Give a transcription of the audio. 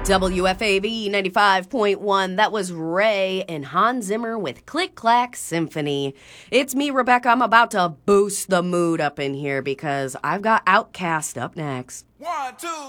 WFAV 95.1. That was Ray and Hans Zimmer with Click Clack Symphony. It's me, Rebecca. I'm about to boost the mood up in here because I've got Outkast up next. 1, 2,